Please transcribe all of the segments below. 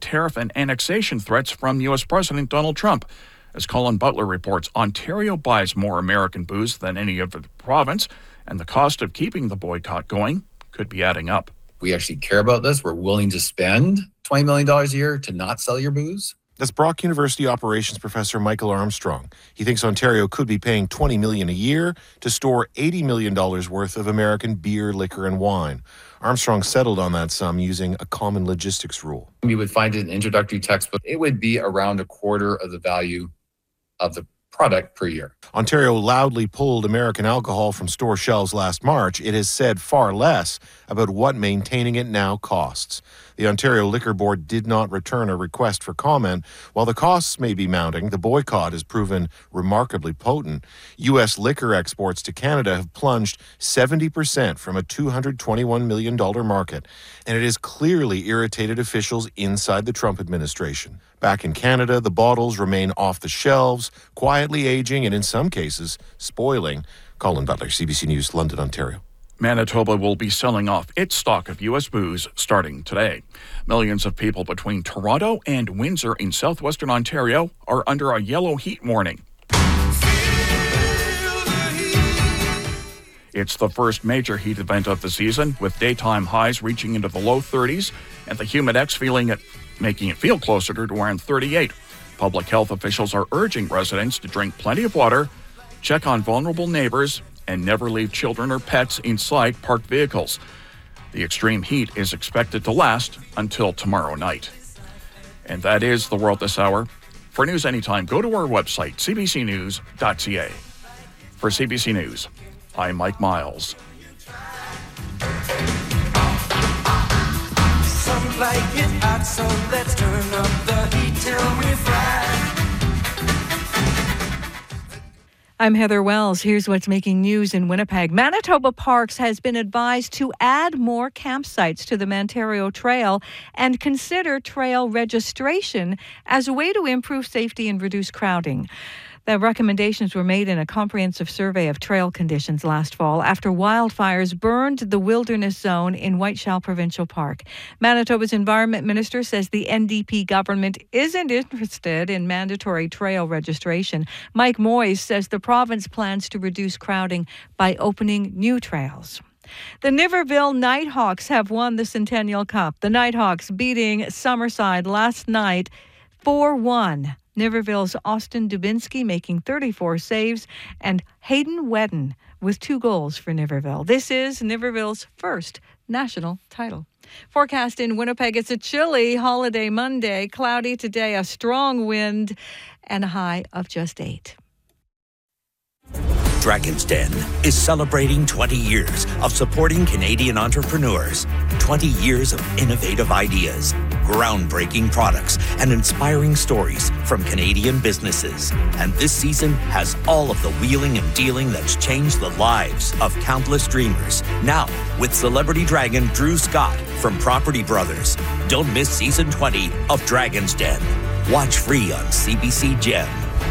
tariff and annexation threats from U.S. President Donald Trump. As Colin Butler reports, Ontario buys more American booze than any other province, and the cost of keeping the boycott going could be adding up. We actually care about this. We're willing to spend $20 million a year to not sell your booze. That's Brock University operations professor Michael Armstrong. He thinks Ontario could be paying $20 million a year to store $80 million worth of American beer, liquor, and wine. Armstrong settled on that sum using a common logistics rule. We would find it in an introductory textbook. It would be around a quarter of the value of the product per year. Ontario loudly pulled American alcohol from store shelves last March. It has said far less about what maintaining it now costs. The Ontario Liquor Board did not return a request for comment. While the costs may be mounting, the boycott has proven remarkably potent. U.S. liquor exports to Canada have plunged 70% from a $221 million market, and it has clearly irritated officials inside the Trump administration. Back in Canada, the bottles remain off the shelves, quietly aging and in some cases spoiling. Colin Butler, CBC News, London, Ontario. Manitoba will be selling off its stock of U.S. booze starting today. Millions of people between Toronto and Windsor in southwestern Ontario are under a yellow heat warning. It's the first major heat event of the season, with daytime highs reaching into the low 30s and the humidex making it feel closer to around 38. Public health officials are urging residents to drink plenty of water, check on vulnerable neighbors, and never leave children or pets inside parked vehicles. The extreme heat is expected to last until tomorrow night. And that is the world this hour. For news anytime, go to our website, cbcnews.ca. For CBC News, I'm Mike Miles. Some like it hot, so let's turn up the heat till we fry. I'm Heather Wells. Here's what's making news in Winnipeg. Manitoba Parks has been advised to add more campsites to the Ontario Trail and consider trail registration as a way to improve safety and reduce crowding. The recommendations were made in a comprehensive survey of trail conditions last fall after wildfires burned the wilderness zone in Whiteshell Provincial Park. Manitoba's Environment Minister says the NDP government isn't interested in mandatory trail registration. Mike Moyes says the province plans to reduce crowding by opening new trails. The Niverville Nighthawks have won the Centennial Cup. The Nighthawks beating Summerside last night 4-1. Niverville's Austin Dubinsky making 34 saves and Hayden Wedden with 2 goals for Niverville. This is Niverville's first national title. Forecast in Winnipeg, it's a chilly holiday Monday. Cloudy today, a strong wind, and a high of just 8. Dragon's Den is celebrating 20 years of supporting Canadian entrepreneurs, 20 years of innovative ideas, groundbreaking products, and inspiring stories from Canadian businesses. And this season has all of the wheeling and dealing that's changed the lives of countless dreamers. Now, with celebrity dragon Drew Scott from Property Brothers. Don't miss season 20 of Dragon's Den. Watch free on CBC Gem.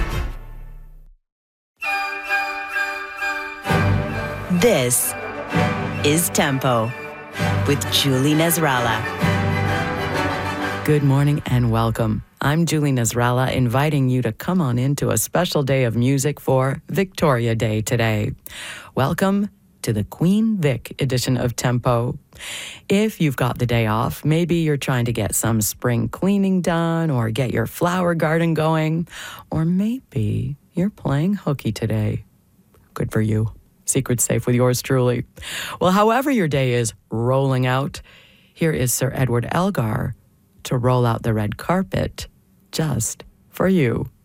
This is Tempo with Julie Nasrallah. Good morning and welcome. I'm Julie Nasrallah, inviting you to come on into a special day of music for Victoria Day today. Welcome to the Queen Vic edition of Tempo. If you've got the day off, maybe you're trying to get some spring cleaning done or get your flower garden going, or maybe you're playing hooky today. Good for you. Secret safe with yours truly. Well, however your day is rolling out, here is Sir Edward Elgar to roll out the red carpet just for you.